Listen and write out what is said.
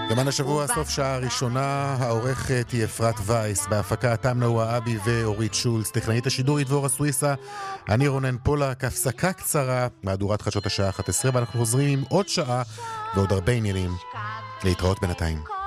יומן השבוע, סוף שעה ראשונה, העורכת היא אפרת וייס, בהפקה תמנה וואבי ואורית שולץ, טכנאית השידור דבורה סוויסה, אני רונן פולק. הפסקה קצרה, מהדורת חדשות השעה 11, ואנחנו חוזרים עם עוד שעה ועוד הרבה עניינים. להתראות בינתיים.